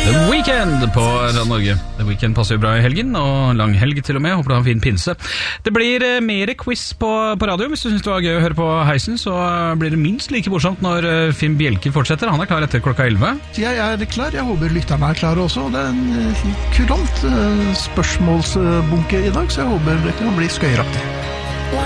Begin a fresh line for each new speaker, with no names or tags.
The Weeknd på Radio Norge. The Weeknd passer jo bra i helgen, og lang helg til og med. Håper du har en fin pinse. Det blir mer quiz på radio. Hvis du synes det var gøy å høre på Heisen, så blir det minst like morsomt når Finn Bjelke fortsetter. Han er klar etter klokka 11.
Jeg er klar. Jeg håper lytterne er klare også. Det er en kurant spørsmålsbunke i dag, så jeg håper det kan bli skøyeraktig.